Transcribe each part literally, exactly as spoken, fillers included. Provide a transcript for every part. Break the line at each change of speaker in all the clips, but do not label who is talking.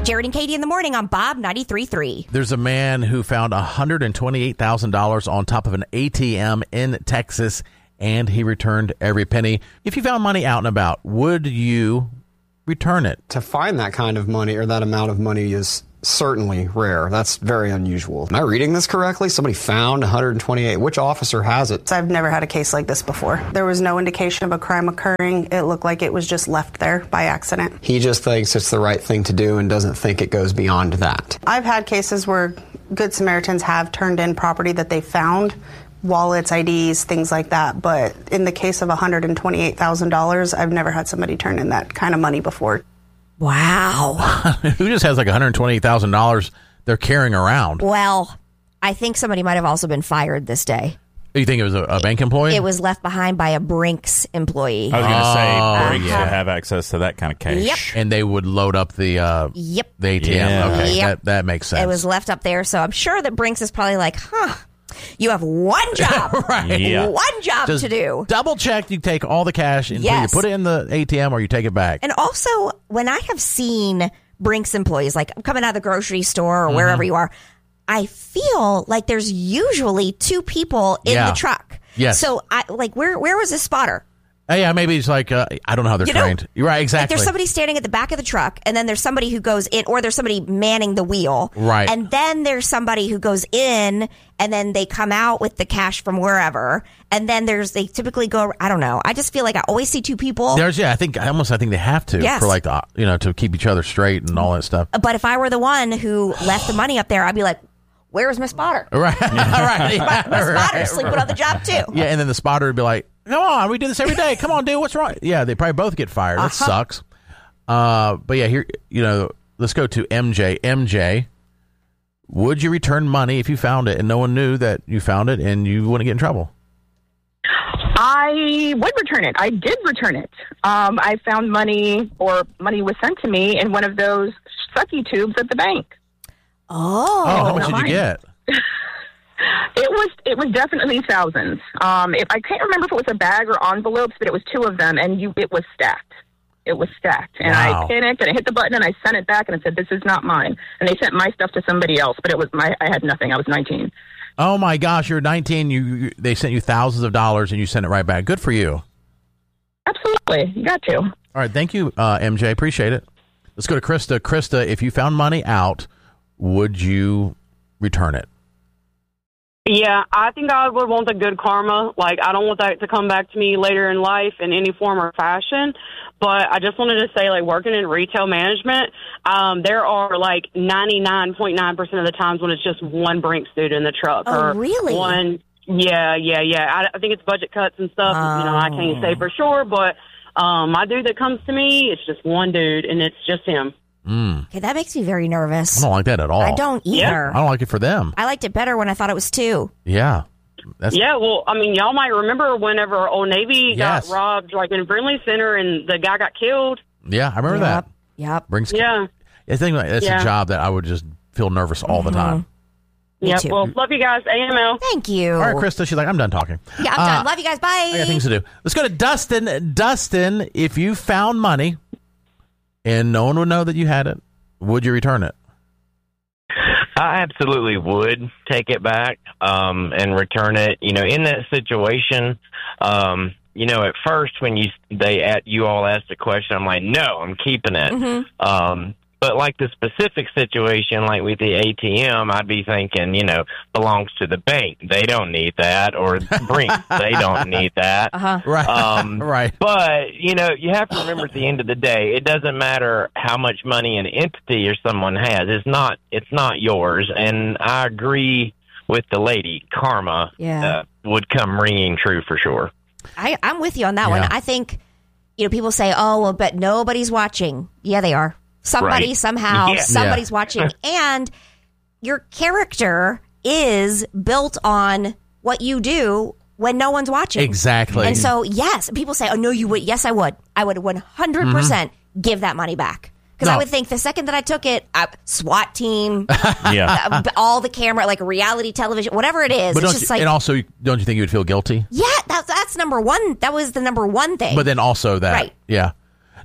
Jared and Katie in the morning on Bob ninety-three point three.
There's a man who found one hundred twenty-eight thousand dollars on top of an A T M in Texas, and he returned every penny. If you found money out and about, would you return it?
To find that kind of money or that amount of money is certainly rare. That's very unusual. Am I reading this correctly? Somebody found one hundred twenty-eight. Which officer has it?
I've never had a case like this before. There was no indication of a crime occurring. It looked like it was just left there by accident.
He just thinks it's the right thing to do and doesn't think it goes beyond that.
I've had cases where Good Samaritans have turned in property that they found, wallets, I Ds, things like that. But in the case of one hundred twenty-eight thousand dollars, I've never had somebody turn in that kind of money before.
Wow.
Who just has like one hundred twenty-eight thousand dollars they're carrying around?
Well, I think somebody might have also been fired this day.
You think it was a, a bank employee?
It was left behind by a Brinks employee.
I was going to say,
Oh,
Brinks
yeah.
would have access to that kind of cash.
Yep.
And they would load up the uh,
Yep.
the A T M.
Yeah.
Okay,
Yep.
that, that makes sense.
It was left up there, so I'm sure that Brinks is probably like, huh, you have one job.
Right.
Yeah.
One job
Just
to do.
double check. You take all the cash and
Yes.
you put it in the A T M or you take it back.
And also, when I have seen Brinks employees, like coming out of the grocery store or
Mm-hmm.
wherever you are, I feel like there's usually two people in
Yeah.
the truck.
Yes.
So, I like, where where was this spotter?
Uh, yeah, maybe it's like, uh, I don't know how they're
You know,
trained. You're right,
Like,
exactly.
there's somebody standing at the back of the truck, and then there's somebody who goes in, or there's somebody manning the wheel.
Right.
And then there's somebody who goes in, and then they come out with the cash from wherever. And then there's, they typically go, I don't know. I just feel like I always see two people.
There's, yeah, I think, I almost, I think they have to
Yes.
for like, the, you know, to keep each other straight and all that stuff.
But if I were the one who left the money up there, I'd be like, where's my spotter?
Right. right. Yeah.
My spotter's
right.
sleeping on the job, too.
Yeah, and then the spotter would be like, come on, we do this every day. Come on, dude, what's wrong? Yeah, they probably both get fired. That
Uh-huh.
sucks. Uh, but yeah, here, you know, let's go to M J. M J, would you return money if you found it and no one knew that you found it and you wouldn't get in trouble?
I would return it. I did return it. Um, I found money, or money was sent to me in one of those sucky tubes at the bank.
Oh.
Oh, how much did you
mine.
get?
It was it was definitely thousands. Um, if, I can't remember if it was a bag or envelopes, but it was two of them, and you it was stacked. It was stacked, and
Wow.
I panicked and I hit the button and I sent it back and I said, "This is not mine." And they sent my stuff to somebody else, but it was my. I had nothing. I was nineteen.
Oh my gosh, you're nineteen. You, you they sent you thousands of dollars and you sent it right back. Good for you.
Absolutely, you got to.
All right, thank you, uh, M J. Appreciate it. Let's go to Krista. Krista, if you found money out, would you return it?
Yeah, I think I would want the good karma. Like, I don't want that to come back to me later in life in any form or fashion. But I just wanted to say, like, working in retail management, um, there are, like, ninety-nine point nine percent of the times when it's just one Brinks dude in the truck.
Oh,
or
really?
One, yeah, yeah, yeah. I, I think it's budget cuts and stuff.
Oh.
You know, I can't say for sure. But um, my dude that comes to me, it's just one dude, and it's just him.
Mm.
Okay, that makes me very nervous.
I don't like that at all.
I don't either.
I don't like it for them.
I liked it better when I thought it was two.
Yeah. That's,
Yeah, well, I mean, y'all might remember whenever Old Navy
Yes.
got robbed, like, in Friendly Center, and the guy got killed.
yeah, I remember that.
Yep. Yep.
Brings,
Yeah.
I think that's
Yeah.
a job that I would just feel nervous all the time.
Me
Yeah,
too.
well, love you guys. A M L.
Thank you.
All right, Krista, she's like, I'm done talking.
Yeah, I'm
Uh,
done. Love you guys. Bye.
I got things to do. Let's go to Dustin. Dustin, if you found money and no one would know that you had it, would you return it?
I absolutely would take it back um, and return it. You know, in that situation, um, you know, at first when you they at you all asked the question, I'm like, no, I'm keeping it.
Mm-hmm.
Um, but like the specific situation, like with the A T M, I'd be thinking, you know, belongs to the bank. They don't need that, or Brinks. They don't need that.
Uh-huh.
Right.
Um,
right.
But, you know, you have to remember at the end of the day, it doesn't matter how much money an entity or someone has. It's not it's not yours. And I agree with the lady. Karma
Yeah.
uh, would come ringing true for sure.
I, I'm with you on that
Yeah.
one. I think, you know, people say, oh, well, but nobody's watching. Yeah, they are. Somebody,
Right.
somehow,
Yeah.
somebody's
Yeah.
watching. And your character is built on what you do when no one's watching.
Exactly.
And so, yes, people say, oh, no, you would. Yes, I would. I would one hundred percent give that money back. Because
No.
I would think the second that I took it, I, SWAT team,
Yeah.
uh, all the camera, like reality television, whatever it is.
But
It's
don't
just
you,
like,
and also, don't you think you would feel guilty?
yeah, that's, that's number one. That was the number one thing.
But then also that,
Right.
yeah.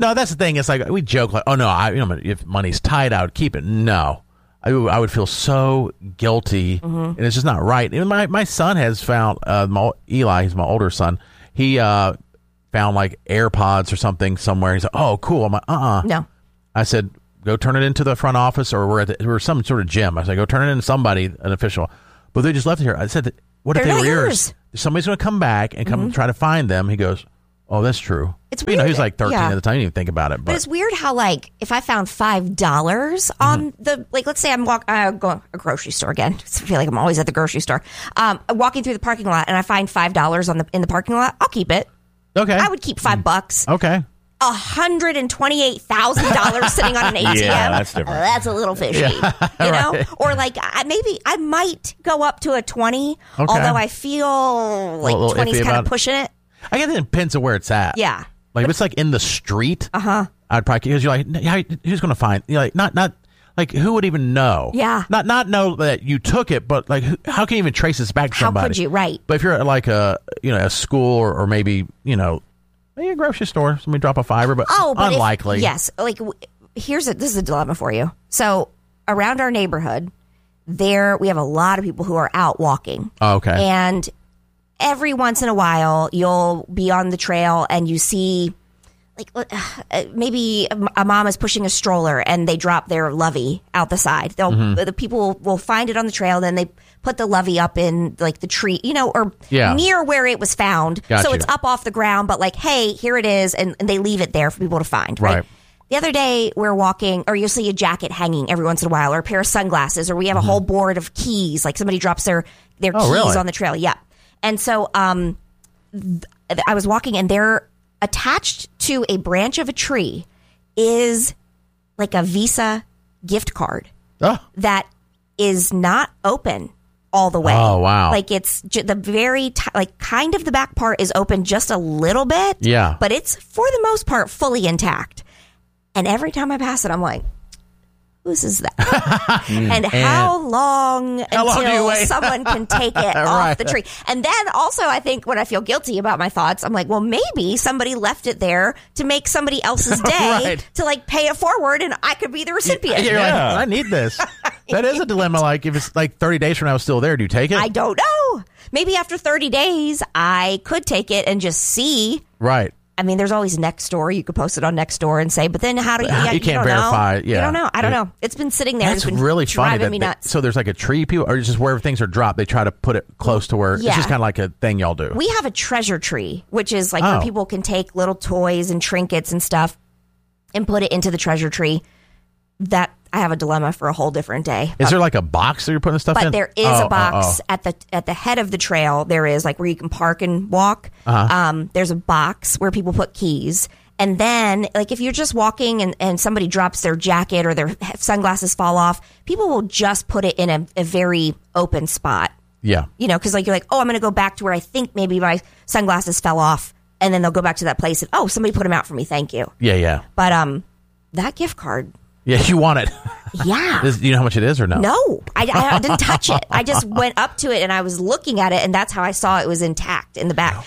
No, that's the thing. It's like we joke like, oh no, I, you know, if money's tight, I would keep it. No, I, would- I would feel so guilty, and it's just not right. And my my son has found uh, my, Eli, he's my older son. He uh, found like AirPods or something somewhere. He's like, oh, cool. I'm like, uh, uh
No.
I said, go turn it into the front office, or we're at the, we're some sort of gym. I said, go turn it into somebody, an official. But they just left it here. I said, what if
They're
they
not
were
yours.
yours? Somebody's going to come back and come try to find them. He goes, oh, that's true.
It's
But, you know,
weird.
he was like thirteen
Yeah.
at the time. He didn't even think about it.
But
But,
it's weird how, like, if I found five dollars on the, like, let's say I'm walk, uh, going to a grocery store again. I feel like I'm always at the grocery store. Um, walking through the parking lot, and I find five dollars on the in the parking lot. I'll keep it.
okay.
I would keep five bucks.
Okay.
A hundred and twenty-eight thousand dollars sitting on an A T M.
Yeah, that's different.
Uh, that's a little fishy, you know. Or like, I, maybe I might go up to a twenty,
Okay.
although I feel like
little
twenty's
iffy
kind
about
of
it.
pushing it.
I guess it depends on where it's at.
Yeah.
Like if it's like in the street,
Uh huh.
I'd probably, because you're like, how, who's going to find, you're like, not, not, like, who would even know?
Yeah.
Not, not know that you took it, but like, who, how can you even trace this back to
How
somebody?
could you? Right.
But if you're at like a, you know, a school or, or maybe, you know, maybe a grocery store, somebody drop a fiver, but,
Oh, but if-
unlikely.
yes. Like, w- here's a this is a dilemma for you. So around our neighborhood, there we have a lot of people who are out walking,
Oh, okay.
and every once in a while, you'll be on the trail and you see, like, uh, maybe a mom is pushing a stroller and they drop their lovey out the side. They'll
Mm-hmm.
the people will find it on the trail, then they put the lovey up in like the tree, you know, or
Yeah.
near where it was found.
Got
so
you.
it's up off the ground, but like, hey, here it is, and, and they leave it there for people to find. Right.
Right.
The other day we're walking, or you'll see a jacket hanging every once in a while, or a pair of sunglasses, or we have a whole board of keys. Like somebody drops their their
Mm-hmm. Oh,
keys
really?
on the trail. Yeah. And so um, th- I was walking, and there, attached to a branch of a tree, is like a Visa gift card
Oh,
that is not open all the way.
Oh, wow.
Like it's j- the very t- like kind of the back part is open just a little bit.
Yeah.
But it's for the most part fully intact. And every time I pass it, I'm like, whose is that? and how long
How long do you
until
wait?
someone can take it off
Right.
the tree? And then also, I think when I feel guilty about my thoughts, I'm like, well, maybe somebody left it there to make somebody else's day
Right.
to like pay it forward, and I could be the recipient.
you're
Yeah.
like, I need this. That is a dilemma. Like if it's like thirty days from now, it's still there. Do you take it?
I don't know. Maybe after thirty days, I could take it and just see.
right.
I mean, there's always Nextdoor. You could post it on Nextdoor and say, but then how do you?
You
Yeah,
can't
don't
verify
Know.
it, yeah.
You don't know. I don't
Yeah.
know. It's been sitting there.
That's
It's been
really funny.
driving
That
me
they-
nuts.
so there's like a tree, people, or just wherever things are dropped, they try to put it close to where
Yeah.
it's just kind of like a thing y'all do.
We have a treasure tree, which is like
Oh.
where people can take little toys and trinkets and stuff and put it into the treasure tree. That I have a dilemma for a whole different day.
Is there like a box that you're putting stuff in?
But there is
Oh,
a box
oh, oh.
at the at the head of the trail. There is like where you can park and walk.
Uh-huh.
Um, there's a box where people put keys. And then, like, if you're just walking and, and somebody drops their jacket or their sunglasses fall off, people will just put it in a, a very open spot.
Yeah.
You know, because like you're like, oh, I'm going to go back to where I think maybe my sunglasses fell off, and then they'll go back to that place and oh, somebody put them out for me, thank you.
Yeah, yeah.
But um, that gift card,
Yeah, you want it.
yeah.
Is- do you know how much it is or no?
No, I, I, I didn't touch it. I just went up to it and I was looking at it, and that's how I saw it was intact in the back.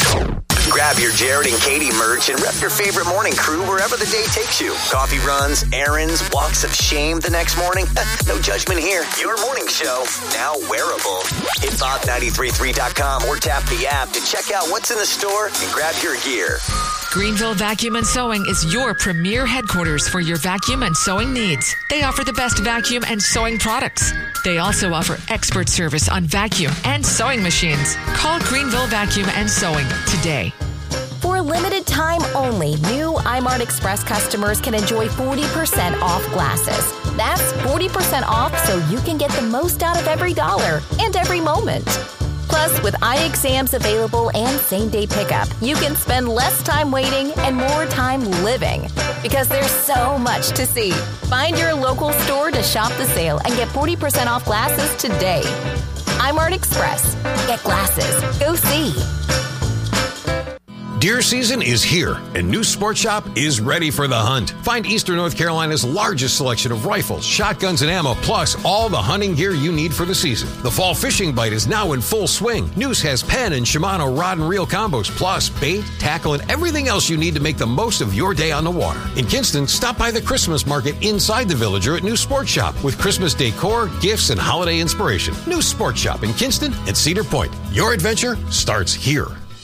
Grab your Jared and Katie merch and rep your favorite morning crew wherever the day takes you. Coffee runs, errands, walks of shame the next morning. No judgment here. Your morning show, now wearable. Hit bob nine three three dot com or tap the app to check out what's in the store and grab your gear.
Greenville Vacuum and Sewing is your premier headquarters for your vacuum and sewing needs. They offer the best vacuum and sewing products. They also offer expert service on vacuum and sewing machines. Call Greenville Vacuum and Sewing today.
For a limited time only, new iMart Express customers can enjoy forty percent off glasses. That's forty percent off so you can get the most out of every dollar and every moment. Plus, with eye exams available and same-day pickup, you can spend less time waiting and more time living. Because there's so much to see. Find your local store to shop the sale and get forty percent off glasses today. iMart Express. Get glasses. Go see.
Deer season is here, and New Sport Shop is ready for the hunt. Find Eastern North Carolina's largest selection of rifles, shotguns, and ammo, plus all the hunting gear you need for the season. The fall fishing bite is now in full swing. News has Penn and Shimano rod and reel combos, plus bait, tackle, and everything else you need to make the most of your day on the water. In Kinston, stop by the Christmas market inside the Villager at New Sport Shop with Christmas decor, gifts, and holiday inspiration. New Sport Shop in Kinston and Cedar Point. Your adventure starts here.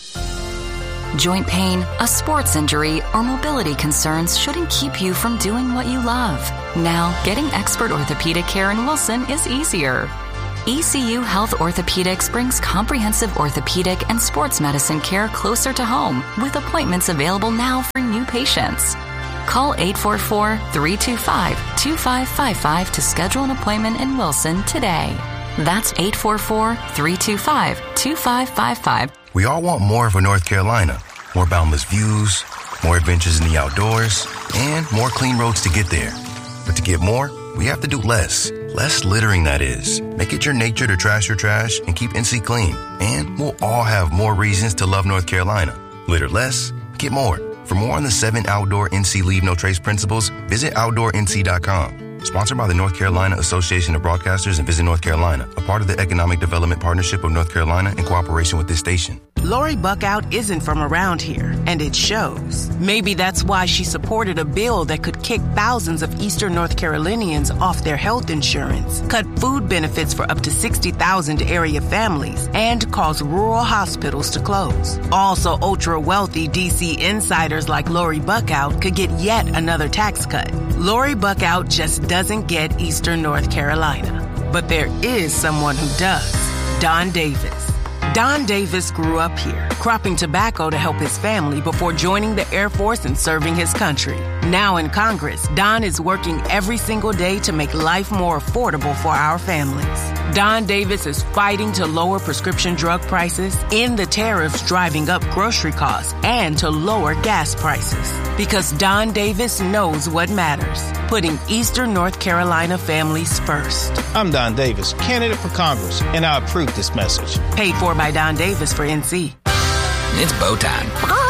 Joint pain, a sports injury, or mobility concerns shouldn't keep you from doing what you love. Now, getting expert orthopedic care in Wilson is easier. E C U Health Orthopedics brings comprehensive orthopedic and sports medicine care closer to home, with appointments available now for new patients. Call eight four four, three two five, two five five five to schedule an appointment in Wilson today. That's eight four four, three two five, two five five five.
We all want more for North Carolina. More boundless views, more adventures in the outdoors, and more clean roads to get there. But to get more, we have to do less. Less littering, that is. Make it your nature to trash your trash and keep N C clean. And we'll all have more reasons to love North Carolina. Litter less, get more. For more on the seven outdoor N C Leave No Trace principles, visit outdoor N C dot com. Sponsored by the North Carolina Association of Broadcasters and Visit North Carolina, a part of the Economic Development Partnership of North Carolina in cooperation with this station.
Lori Buckout isn't from around here, and it shows. Maybe that's why she supported a bill that could kick thousands of Eastern North Carolinians off their health insurance, cut food benefits for up to sixty thousand area families, and cause rural hospitals to close. Also, ultra-wealthy D C insiders like Lori Buckout could get yet another tax cut. Lori Buckout just doesn't get Eastern North Carolina. But there is someone who does. Don Davis. Don Davis grew up here, cropping tobacco to help his family before joining the Air Force and serving his country. Now in Congress, Don is working every single day to make life more affordable for our families. Don Davis is fighting to lower prescription drug prices, end the tariffs driving up grocery costs, and to lower gas prices. Because Don Davis knows what matters, putting Eastern North Carolina families first.
I'm Don Davis, candidate for Congress, and I approve this message.
Paid for by Don Davis for N C.
It's Bo time.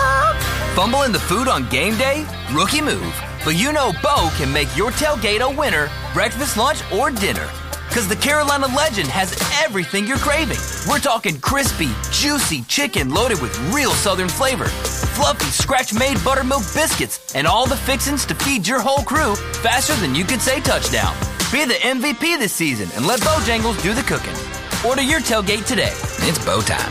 Fumble in the food on game day? Rookie move. But you know Bo can make your tailgate a winner, breakfast, lunch, or dinner. Because the Carolina Legend has everything you're craving. We're talking crispy, juicy chicken loaded with real Southern flavor, fluffy scratch-made buttermilk biscuits, and all the fixins to feed your whole crew faster than you could say touchdown. Be the M V P this season and let Bojangles do the cooking. Order your tailgate today. It's Bo time.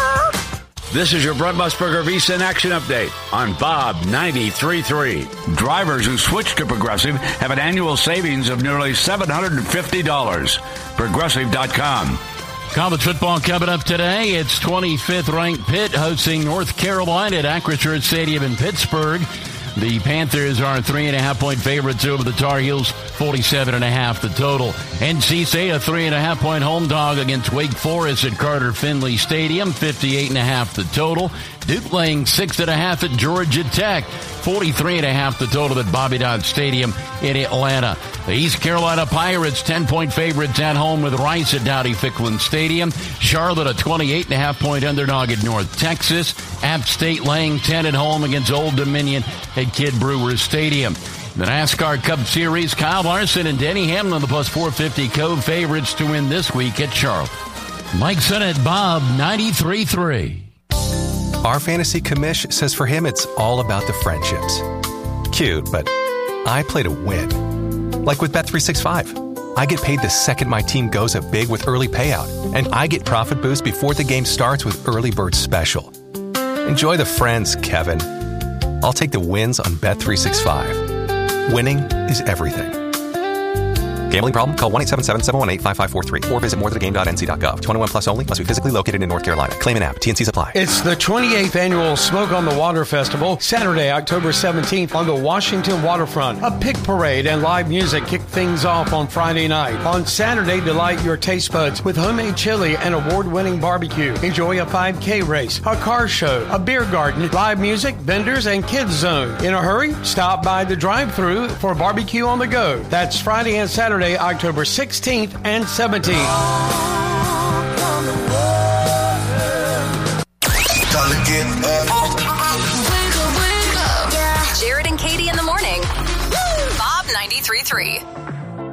This is your Brent Musburger Visa in Action Update on Bob ninety-three point three. Drivers who switch to Progressive have an annual savings of nearly seven hundred fifty dollars. Progressive dot com.
College football coming up today. It's twenty-fifth ranked Pitt hosting North Carolina at Acrisure Stadium in Pittsburgh. The Panthers are three and a half point favorites over the Tar Heels, forty-seven and a half the total. N C State a three and a half point home dog against Wake Forest at Carter Finley Stadium, fifty-eight and a half the total. Duke laying six and a half at Georgia Tech, forty-three and a half the total at Bobby Dodd Stadium in Atlanta. The East Carolina Pirates ten point favorites at home with Rice at Dowdy-Ficklin Stadium. Charlotte a twenty-eight and a half point underdog at North Texas. App State laying ten at home against Old Dominion at Kid Brewer Stadium. The NASCAR Cup Series, Kyle Larson and Denny Hamlin, the plus four fifty Cove favorites to win this week at Charlotte. Mike Sennett, Bob ninety-three point three.
Our fantasy commish says for him it's all about the friendships. Cute, but I play to win. Like with Bet three sixty-five. I get paid the second my team goes up big with early payout, and I get profit boost before the game starts with Early Bird Special. Enjoy the friends, Kevin. I'll take the wins on Bet three sixty-five. Winning is everything. Gambling problem? Call one eight seven seven, seven one eight, five five four three or visit more than the game dot n c dot gov. twenty-one plus only. Must be physically located in North Carolina. Claim an app. T N Cs apply.
It's the twenty-eighth Annual Smoke on the Water Festival, Saturday, October seventeenth on the Washington waterfront. A pig parade and live music kick things off on Friday night. On Saturday, delight your taste buds with homemade chili and award-winning barbecue. Enjoy a five K race, a car show, a beer garden, live music, vendors, and kids zone. In a hurry? Stop by the drive-thru for barbecue on the go. That's Friday and Saturday, October sixteenth and seventeenth.
Time to get up.
three three.